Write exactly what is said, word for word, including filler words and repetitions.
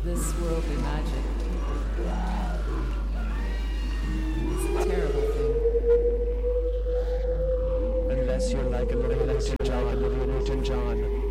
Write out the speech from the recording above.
this worldly magic. It's a terrible thing. Unless you're like a little Newton John, Olivia Newton John.